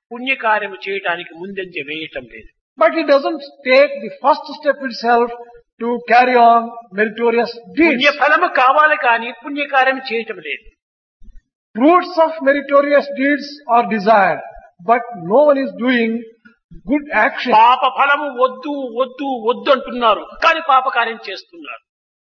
పుణ్యకార్యము చేయటానికి ముందంజ వేయటం లేదు. But he doesn't take the first step itself to carry on meritorious deeds. పుణ్య ఫలము కావాలి కానీ పుణ్యకార్యం చేయటం లేదు. Fruits of meritorious deeds are desired, but no one is doing good action. పాప ఫలము వద్దు వద్దు వద్దు అంటున్నారు కానీ పాపకార్యం చేస్తున్నారు.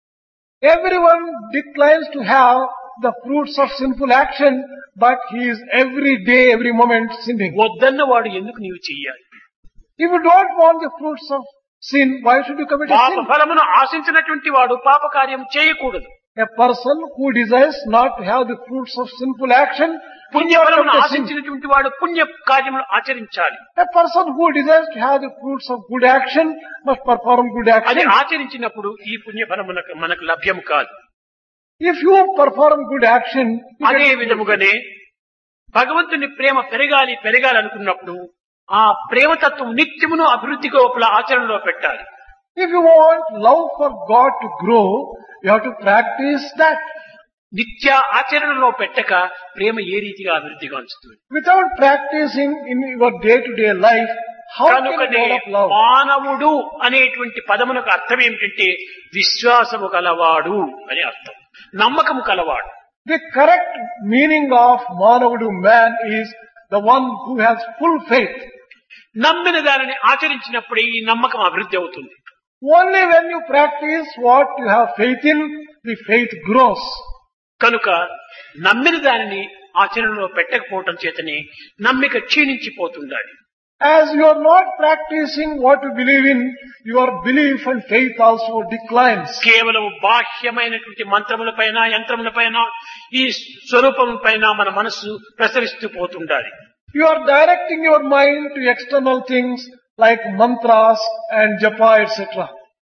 Everyone declines to have the fruits of sinful action, but he is every day, every moment sinning. వద్దన్న వాడు ఎందుకు నీవు చెయ్యాలి? If you don't want the fruits of sin, why should you commit a పాప sin? ఫలమును ఆశించినటువంటి వాడు పాపకార్యం చేయకూడదు. A person who desires not to have the fruits of sinful action, పుణ్య should not ఫలమును commit a sin. ఆశించినటువంటి వాడు పుణ్య కార్యములు ఆచరించాలి. A person who desires to have the fruits of good action must perform good అది action. ఆచరించినప్పుడు ఈ పుణ్య ఫలమునకు మనకు లభ్యము కాదు. If you perform good action, you అదే get విధముగానే భగవంతుని ప్రేమ పెరగాలి పెరగాలి అనుకున్నప్పుడు ఆ ప్రేమతత్వం నిత్యమును అభివృద్ధి లోపల ఆచరణలో పెట్టాలి. If you want love for God to grow, you have to practice that. నిత్య ఆచరణలో పెట్టక ప్రేమ ఏ రీతిగా అభివృద్ధి గాంచుతుంది? Without practicing in your day-to-day life, how can you కనుకనే develop love? మానవుడు అనేటువంటి పదమునకు అర్థం ఏమిటంటే విశ్వాసము కలవాడు అని అర్థం, నమ్మకము కలవాడు. The correct meaning of Manavudu man is the one who has full faith. నమ్మిన దానిని ఆచరించినప్పుడే ఈ నమ్మకం అభివృద్ధి అవుతుంది. Only when you practice what you have faith in, the faith grows. కనుక నమ్మిన దానిని ఆచరణలో పెట్టకపోవటం చేతనే నమ్మిక క్షీణించిపోతుండాలి. As you are not practicing what you believe in, your belief and faith also declines. కేవలం బాహ్యమైనటువంటి మంత్రములపైన యంత్రములపైన ఈ స్వరూపం పైన మన మనస్సు ప్రసరిస్తూ పోతుండాలి. You are directing your mind to external things like mantras and japa, etc.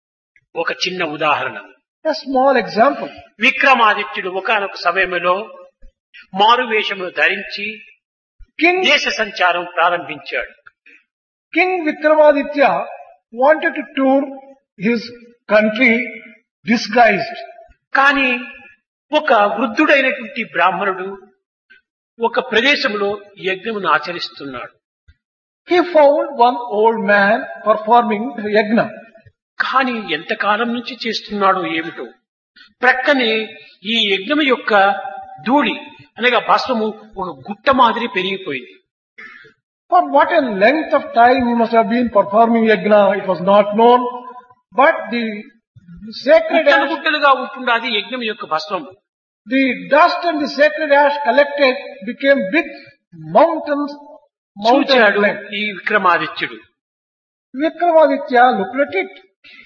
ఒక చిన్న ఉదాహరణ. A small example. విక్రమాదిత్యుడు ఒకానొక సమయంలో మారువేషమును ధరించి దేశ సంచారం ప్రారంభించాడు. King Vikramaditya wanted to tour his country disguised. కానీ ఒక వృద్ధుడైనటువంటి బ్రాహ్మణుడు ఒక ప్రదేశంలో యజ్ఞమును ఆచరిస్తున్నాడు. He found one old man performing yajna. కానీ ఎంతకాలం నుంచి చేస్తున్నాడో ఏమిటో ప్రక్కనే ఈ యజ్ఞము యొక్క ధూళి అనగా భస్మము ఒక గుట్ట మాదిరి పెరిగిపోయింది. For what a length of time he must have been performing yajna, it was not known. But the sacred గుట్టలు ash, గుట్టలుగా ఉంటుండాది యజ్ఞం యొక్క భస్మము. the dust and the sacred ash collected became big mountains. చూచాడు Mountains. ఈ విక్రమాదిత్యుడు. Vikramaditya looked at it.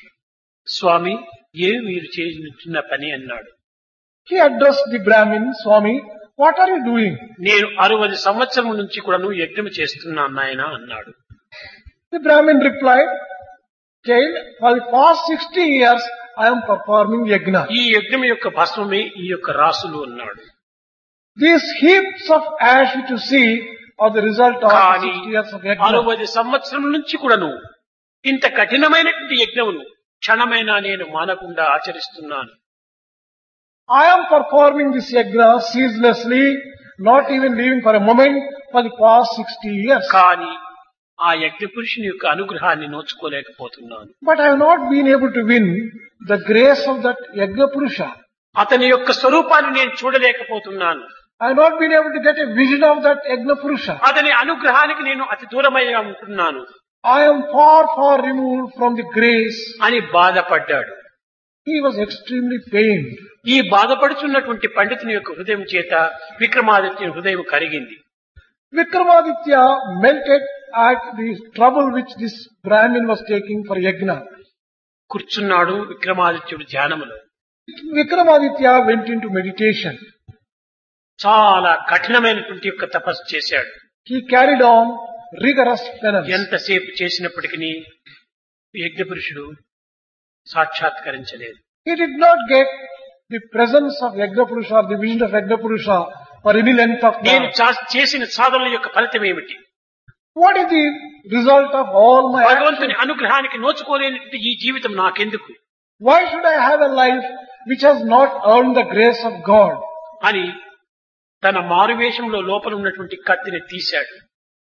స్వామి ఏమి మీరు చేస్తున్న పని అన్నాడు. He addressed the Brahmin, Swami, what are you doing? నేను 60 సంవత్సరం నుంచి కూడా యజ్ఞం చేస్తున్నాను నాయన అన్నాడు. The Brahmin replied, child, for the past 60 years I am performing yajna. ఈ యజ్ఞం యొక్క భస్మమే ఈ యొక్క రాసులు అన్నాడు. These heaps of ash which you see are the result of కానీ 60 years of yajna. 60 సంవత్సరం నుంచి కూడాను ఇంత కఠినమైనటువంటి యజ్ఞమును క్షణమైనా నేను మానకుండా ఆచరిస్తున్నాను. I am performing this yajna ceaselessly, not even leaving for a moment for the past 60 years. కానీ ఆ యజ్ఞ పురుషుని యొక్క అనుగ్రహాన్ని నోచుకోలేకపోతున్నాను. But I have not been able to win the grace of that yajna purusha. అతని యొక్క స్వరూపాన్ని నేను చూడలేకపోతున్నాను. I have not been able to get a vision of that yajna purusha. అతని అనుగ్రహానికి నేను అతి దూరమయ్యా ఉంటున్నాను I am far, far removed from the grace. అని బాధపడ్డాడు. He was extremely pained. ఈ బాధపడుచున్నటువంటి పండితుని యొక్క హృదయం చేత విక్రమాదిత్యుని హృదయం కరిగింది. Vikramaditya melted at the trouble which this Brahmin was taking for yajna. కూర్చున్నాడు విక్రమాదిత్యుడు ధ్యానములో. Vikramaditya went into meditation. చాలా కఠినమైనటువంటి యొక్క తపస్సు చేశాడు. He carried on rigorous penance. ఎంతసేపు చేసినప్పటికీ యజ్ఞ పురుషుడు సాక్షాత్కరించలేదు. He did not get the presence of Yajna Purusha or the vision of Yajna Purusha for any length of నేను time. చేసిన సాధనల యొక్క ఫలితం ఏమిటి? What is the result of all my భగవంతుని actions? అనుగ్రహానికి నోచుకోలేనటువంటి ఈ జీవితం నాకెందుకు Why should I have a life which has not earned the grace of God? అని తన మారువేషంలో లోపల ఉన్నటువంటి కత్తిని తీశాడు.